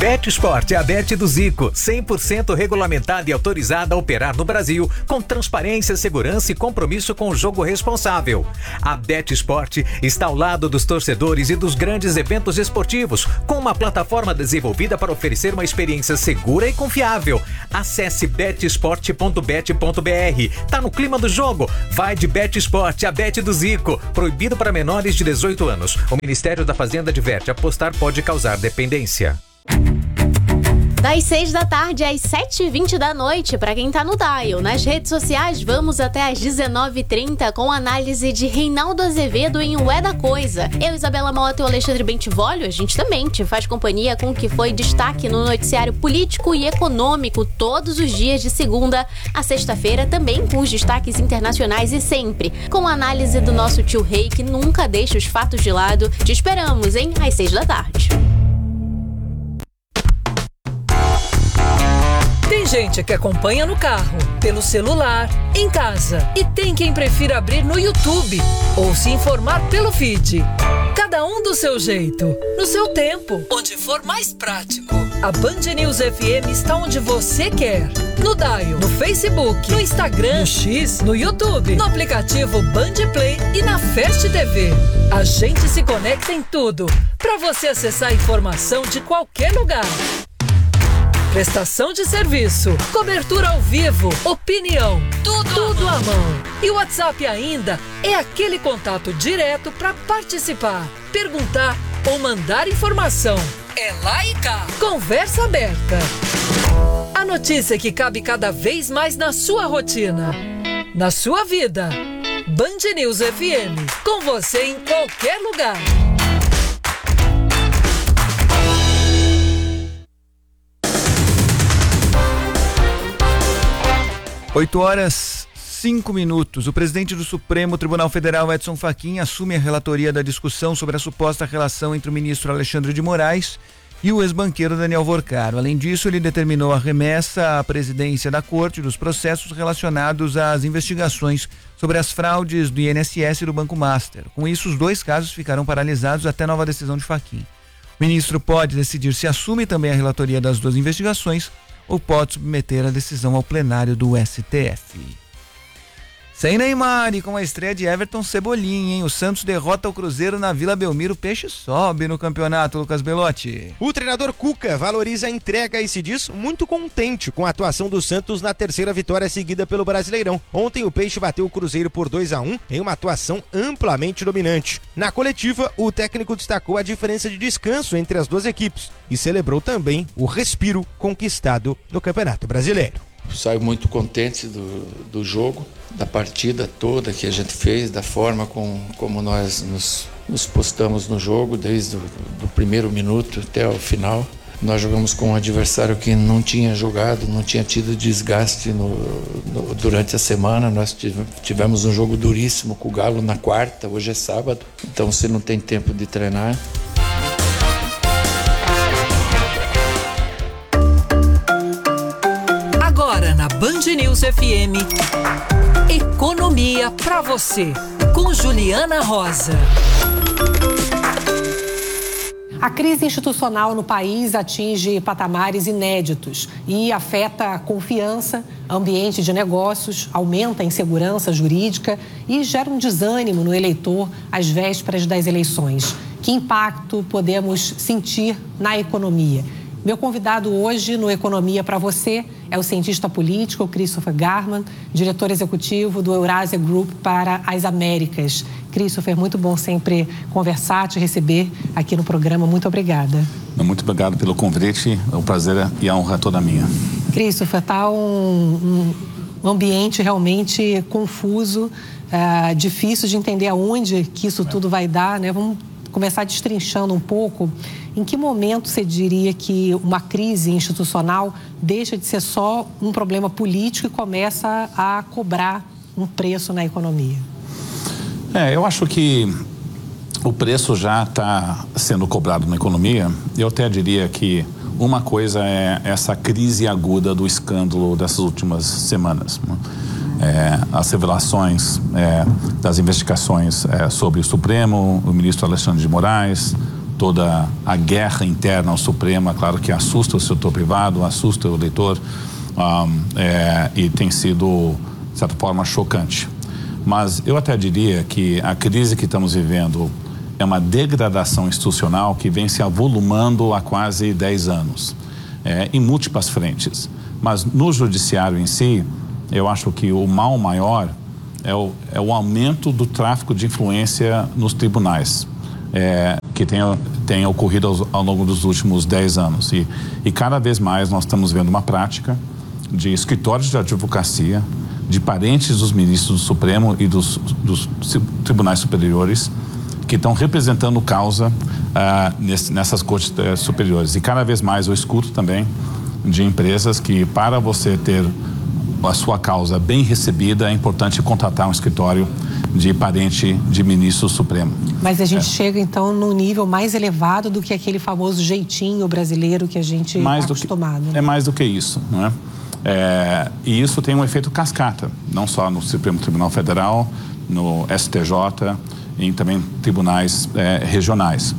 BetSport é a Bet do Zico, 100% regulamentada e autorizada a operar no Brasil, com transparência, segurança e compromisso com o jogo responsável. A BetSport está ao lado dos torcedores e dos grandes eventos esportivos, com uma plataforma desenvolvida para oferecer uma experiência segura e confiável. Acesse betsport.bet.br. Tá no clima do jogo? Vai de BetSport, a Bet do Zico. Proibido para menores de 18 anos. O Ministério da Fazenda adverte: apostar pode causar dependência. Das 6 da tarde às 7h20 da noite, para quem tá no Dial. Nas redes sociais, vamos até às 19h30 com análise de Reinaldo Azevedo em O É da Coisa. Eu, Isabela Mota e o Alexandre Bentivolio, a gente também te faz companhia com o que foi destaque no noticiário político e econômico todos os dias de segunda a sexta-feira, também com os destaques internacionais e sempre com a análise do nosso tio Rei, que nunca deixa os fatos de lado. Te esperamos, hein? Às 6 da tarde. Tem gente que acompanha no carro, pelo celular, em casa. E tem quem prefira abrir no YouTube ou se informar pelo feed. Cada um do seu jeito, no seu tempo, onde for mais prático. A Band News FM está onde você quer. No Dial, no Facebook, no Instagram, no X, no YouTube, no aplicativo Band Play e na Fast TV. A gente se conecta em tudo, para você acessar a informação de qualquer lugar. Prestação de serviço, cobertura ao vivo, opinião, tudo à mão. E o WhatsApp ainda é aquele contato direto para participar, perguntar ou mandar informação. É lá e cá. Conversa aberta. A notícia que cabe cada vez mais na sua rotina, na sua vida. Band News FM, com você em qualquer lugar. 8h05. O presidente do Supremo Tribunal Federal, Edson Fachin, assume a relatoria da discussão sobre a suposta relação entre o ministro Alexandre de Moraes e o ex-banqueiro Daniel Vorcaro. Além disso, ele determinou a remessa à presidência da Corte dos processos relacionados às investigações sobre as fraudes do INSS e do Banco Master. Com isso, os dois casos ficarão paralisados até nova decisão de Fachin. O ministro pode decidir se assume também a relatoria das duas investigações ou pode submeter a decisão ao plenário do STF. Sem Neymar e com a estreia de Everton Cebolinha, hein? O Santos derrota o Cruzeiro na Vila Belmiro. O Peixe sobe no campeonato, Lucas Belotti. O treinador Cuca valoriza a entrega e se diz muito contente com a atuação do Santos na terceira vitória seguida pelo Brasileirão. Ontem o Peixe bateu o Cruzeiro por 2-1 em uma atuação amplamente dominante. Na coletiva, o técnico destacou a diferença de descanso entre as duas equipes e celebrou também o respiro conquistado no Campeonato Brasileiro. Saio muito contente do jogo, da partida toda que a gente fez, da forma como nós nos postamos no jogo, desde do primeiro minuto até o final. Nós jogamos com um adversário que não tinha jogado, não tinha tido desgaste durante a semana. Nós tivemos um jogo duríssimo com o Galo na quarta, hoje é sábado, então você não tem tempo de treinar. Na Band News FM, Economia pra você, com Juliana Rosa. A crise institucional no país atinge patamares inéditos e afeta a confiança, ambiente de negócios, aumenta a insegurança jurídica e gera um desânimo no eleitor às vésperas das eleições. Que impacto podemos sentir na economia? Meu convidado hoje no Economia para você é o cientista político Christopher Garman, diretor executivo do Eurasia Group para as Américas. Christopher, muito bom sempre conversar, te receber aqui no programa. Muito obrigada. Muito obrigado pelo convite. É um prazer e a honra toda minha. Christopher, está um ambiente realmente confuso, difícil de entender aonde que isso tudo vai dar, né? Vamos começar destrinchando um pouco. Em que momento você diria que uma crise institucional deixa de ser só um problema político e começa a cobrar um preço na economia? Eu acho que o preço já está sendo cobrado na economia. Eu até diria que uma coisa é essa crise aguda do escândalo dessas últimas semanas. As revelações das investigações sobre o Supremo, o ministro Alexandre de Moraes, toda a guerra interna ao Supremo, claro que assusta o setor privado, assusta o eleitor, e tem sido, de certa forma, chocante. Mas eu até diria que a crise que estamos vivendo é uma degradação institucional que vem se avolumando há quase 10 anos, em múltiplas frentes. Mas no judiciário em si, eu acho que o mal maior é o aumento do tráfico de influência nos tribunais, que tem ocorrido ao longo dos últimos 10 anos. E cada vez mais nós estamos vendo uma prática de escritórios de advocacia, de parentes dos ministros do Supremo e dos tribunais superiores, que estão representando causa nessas cortes superiores. E cada vez mais eu escuto também de empresas que, para você ter a sua causa bem recebida, é importante contratar um escritório de parente de ministro supremo. Mas a gente chega então num nível mais elevado do que aquele famoso jeitinho brasileiro que a gente está acostumado. É mais do que isso, não é? E isso tem um efeito cascata, não só no Supremo Tribunal Federal, no STJ, e também tribunais regionais.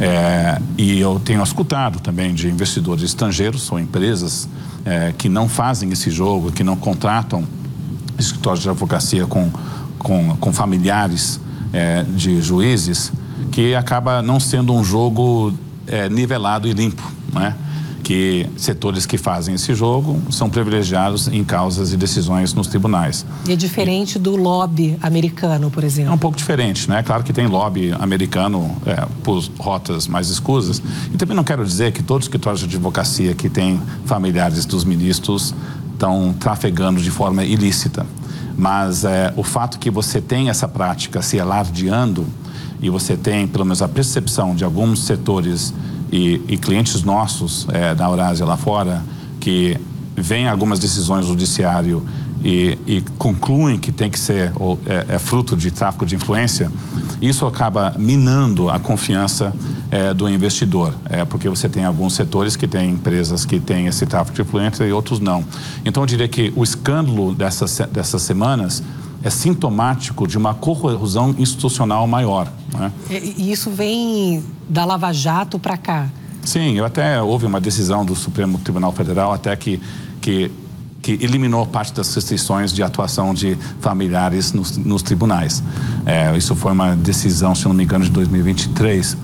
E eu tenho escutado também de investidores estrangeiros ou empresas que não fazem esse jogo, que não contratam escritórios de advocacia com familiares de juízes, que acaba não sendo um jogo nivelado e limpo, não é? Que setores que fazem esse jogo são privilegiados em causas e decisões nos tribunais. E é diferente do lobby americano, por exemplo? É um pouco diferente, né? Claro que tem lobby americano por rotas mais escusas. E também não quero dizer que todos os escritórios de advocacia que têm familiares dos ministros estão trafegando de forma ilícita. Mas o fato que você tem essa prática se alardeando e você tem, pelo menos, a percepção de alguns setores e clientes nossos da Eurásia lá fora, que veem algumas decisões do judiciário e concluem que tem que ser fruto de tráfico de influência, isso acaba minando a confiança do investidor, porque você tem alguns setores que têm empresas que têm esse tráfico de influência e outros não. Então eu diria que o escândalo dessas semanas é sintomático de uma corrosão institucional maior, né? E isso vem da Lava Jato para cá? Sim, houve uma decisão do Supremo Tribunal Federal até que eliminou parte das restrições de atuação de familiares nos tribunais. Isso foi uma decisão, se não me engano, de 2023.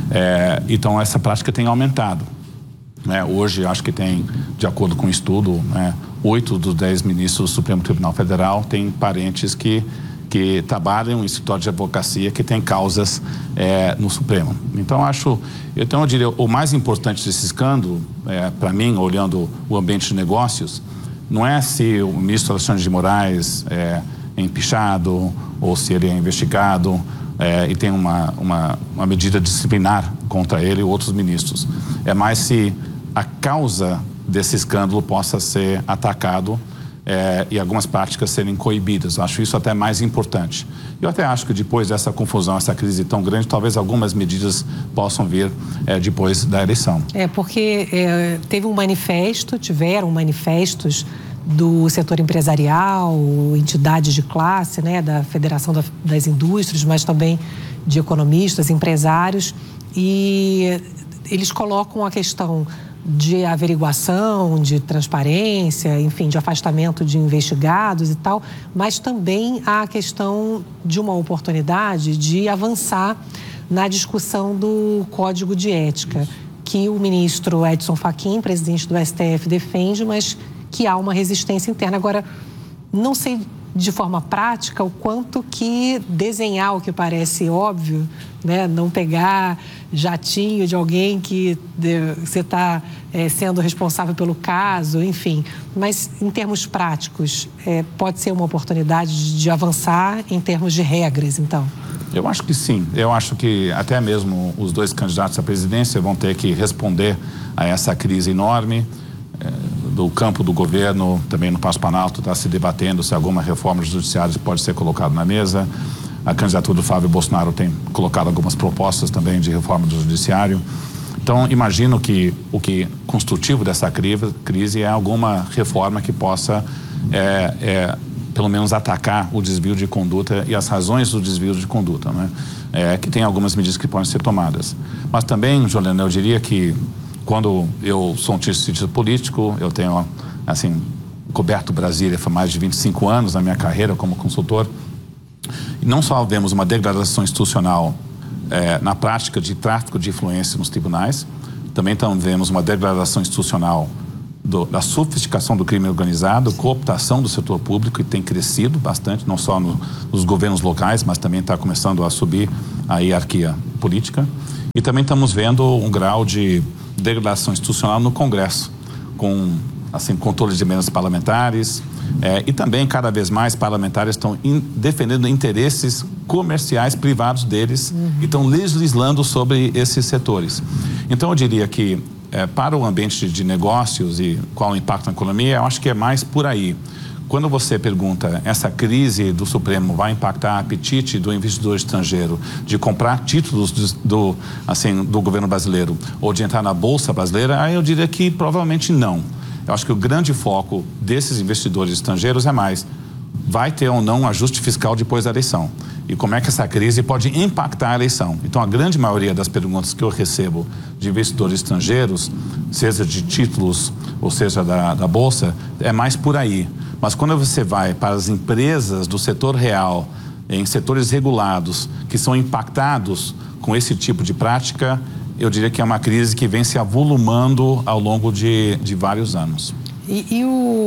Então essa prática tem aumentado. Hoje, acho que tem, de acordo com o estudo, 8 dos 10 ministros do Supremo Tribunal Federal têm parentes que trabalham em escritório de advocacia que têm causas no Supremo. Então eu diria, o mais importante desse escândalo, para mim, olhando o ambiente de negócios, não é se o ministro Alexandre de Moraes é empichado ou se ele é investigado e tem uma medida disciplinar contra ele e outros ministros. É mais se a causa desse escândalo possa ser atacado e algumas práticas serem coibidas. Eu acho isso até mais importante. Eu até acho que depois dessa confusão, essa crise tão grande, talvez algumas medidas possam vir depois da eleição. Porque tiveram manifestos do setor empresarial, entidades de classe, da Federação das Indústrias, mas também de economistas, empresários, e eles colocam a questão de averiguação, de transparência, enfim, de afastamento de investigados e tal, mas também a questão de uma oportunidade de avançar na discussão do Código de Ética, que o ministro Edson Fachin, presidente do STF, defende, mas que há uma resistência interna. Agora, não sei de forma prática o quanto que desenhar o que parece óbvio, não pegar jatinho de alguém que você está sendo responsável pelo caso, enfim. Mas, em termos práticos, pode ser uma oportunidade de avançar em termos de regras, então? Eu acho que sim. Eu acho que até mesmo os dois candidatos à presidência vão ter que responder a essa crise enorme. Do campo do governo, também no Palácio Planalto, está se debatendo se alguma reforma do judiciário pode ser colocada na mesa. A candidatura do Flávio Bolsonaro tem colocado algumas propostas também de reforma do judiciário. Então, imagino que o que construtivo dessa crise é alguma reforma que possa pelo menos atacar o desvio de conduta e as razões do desvio de conduta, né? Que tem algumas medidas que podem ser tomadas. Mas também, Juliana, eu diria que quando eu sou um cientista político, eu tenho, assim, coberto Brasília por mais de 25 anos na minha carreira como consultor, e não só vemos uma degradação institucional na prática de tráfico de influência nos tribunais, também vemos uma degradação institucional da sofisticação do crime organizado, cooptação do setor público, que tem crescido bastante, não só nos governos locais, mas também está começando a subir a hierarquia política. E também estamos vendo um grau de degradação institucional no Congresso, com assim, controle de emendas parlamentares, e também cada vez mais parlamentares estão defendendo interesses comerciais privados deles e estão legislando sobre esses setores. Então eu diria que para o ambiente de negócios e qual o impacto na economia, eu acho que é mais por aí. Quando você pergunta, essa crise do Supremo vai impactar o apetite do investidor estrangeiro de comprar títulos do governo brasileiro ou de entrar na Bolsa brasileira, aí eu diria que provavelmente não. Eu acho que o grande foco desses investidores estrangeiros é mais, vai ter ou não um ajuste fiscal depois da eleição? E como é que essa crise pode impactar a eleição? Então, a grande maioria das perguntas que eu recebo de investidores estrangeiros, seja de títulos ou seja da Bolsa, é mais por aí. Mas quando você vai para as empresas do setor real, em setores regulados, que são impactados com esse tipo de prática, eu diria que é uma crise que vem se avolumando ao longo de vários anos. E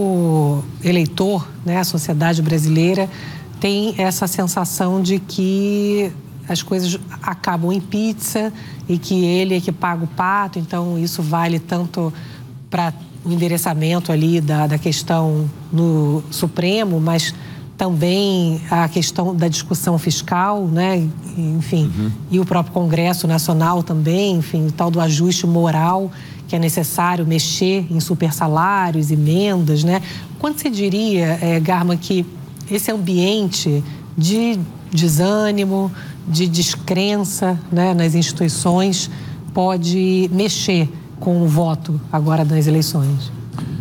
o eleitor, né, a sociedade brasileira, tem essa sensação de que as coisas acabam em pizza e que ele é que paga o pato, então isso vale tanto para o endereçamento ali da questão no Supremo, mas também a questão da discussão fiscal, né? Enfim, e o próprio Congresso Nacional também, enfim, o tal do ajuste moral que é necessário mexer em supersalários, emendas, né? Quando você diria, Garma, que esse ambiente de desânimo, de descrença, né, nas instituições pode mexer com o voto agora nas eleições?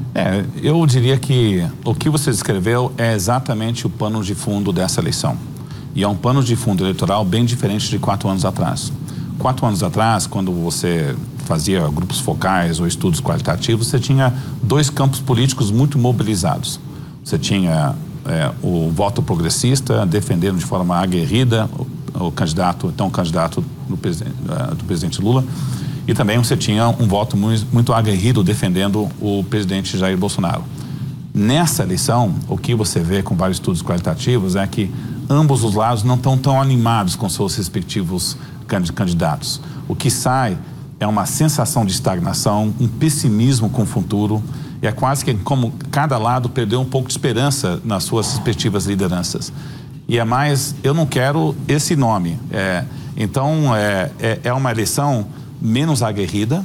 Eu diria que o que você descreveu é exatamente o pano de fundo dessa eleição. E é um pano de fundo eleitoral bem diferente de 4 anos atrás. 4 anos atrás, quando você fazia grupos focais ou estudos qualitativos, você tinha 2 campos políticos muito mobilizados. Você tinha o voto progressista defendendo de forma aguerrida o candidato do presidente Lula, e também você tinha um voto muito aguerrido defendendo o presidente Jair Bolsonaro. Nessa eleição, o que você vê com vários estudos qualitativos é que ambos os lados não estão tão animados com seus respectivos candidatos. O que sai é uma sensação de estagnação, um pessimismo com o futuro, e é quase que como cada lado perdeu um pouco de esperança nas suas respectivas lideranças. E é mais, eu não quero esse nome. Então, é uma eleição menos aguerrida.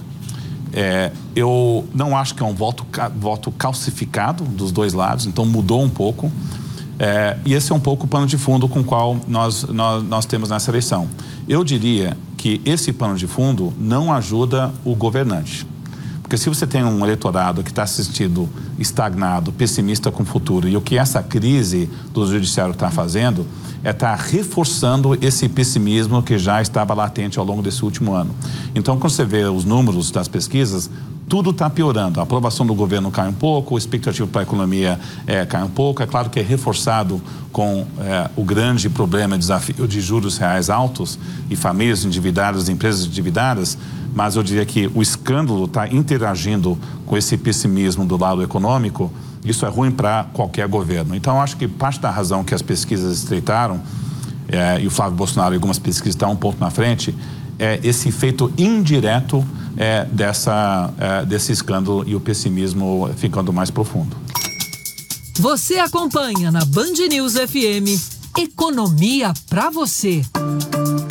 Eu não acho que é um voto calcificado dos 2 lados, então mudou um pouco. E esse é um pouco o pano de fundo com o qual nós temos nessa eleição. Eu diria que esse pano de fundo não ajuda o governante. Porque se você tem um eleitorado que está se sentindo estagnado, pessimista com o futuro, e o que essa crise do judiciário está fazendo é estar reforçando esse pessimismo que já estava latente ao longo desse último ano. Então, quando você vê os números das pesquisas, tudo está piorando. A aprovação do governo cai um pouco, a expectativa para a economia cai um pouco. É claro que é reforçado com o grande problema, desafio de juros reais altos e famílias endividadas, empresas endividadas, mas eu diria que o escândalo está interagindo com esse pessimismo do lado econômico. Isso é ruim para qualquer governo. Então, eu acho que parte da razão que as pesquisas estreitaram, e o Flávio Bolsonaro e algumas pesquisas estão um pouco na frente, é esse efeito indireto desse escândalo e o pessimismo ficando mais profundo. Você acompanha na Band News FM Economia pra você.